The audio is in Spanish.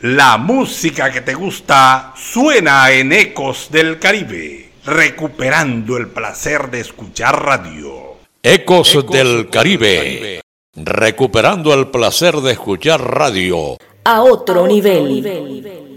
La música que te gusta suena en Ecos del Caribe, recuperando el placer de escuchar radio. Ecos del Caribe, recuperando el placer de escuchar radio. A otro nivel.